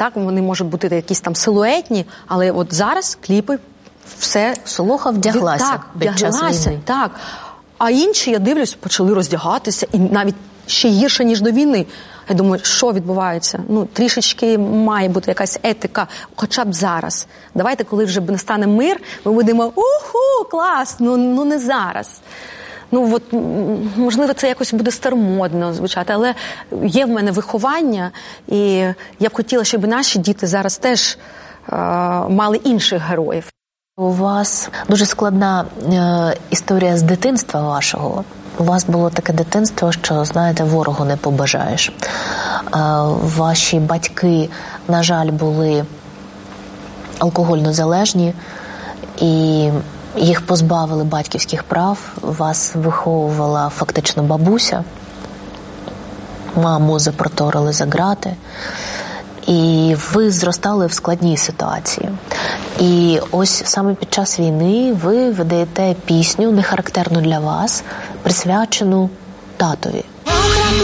так, вони можуть бути якісь там силуетні, але от зараз кліпи все... Солоха вдяглася так, під час війни. Так. А інші, я дивлюсь, почали роздягатися, і навіть ще гірше, ніж до війни. Я думаю, що відбувається? Трішечки має бути якась етика, хоча б зараз. Давайте, коли вже настане мир, ми будемо, уху, клас, не зараз. Можливо, це якось буде старомодно звучати, але є в мене виховання, і я б хотіла, щоб наші діти зараз теж мали інших героїв. У вас дуже складна історія з дитинства вашого. У вас було таке дитинство, що, знаєте, ворогу не побажаєш. Ваші батьки, на жаль, були алкогольно залежні, і їх позбавили батьківських прав. Вас виховувала фактично бабуся. Маму запроторили за ґрати. І ви зростали в складній ситуації. І ось саме під час війни ви видаєте пісню, не характерну для вас, присвячену татові.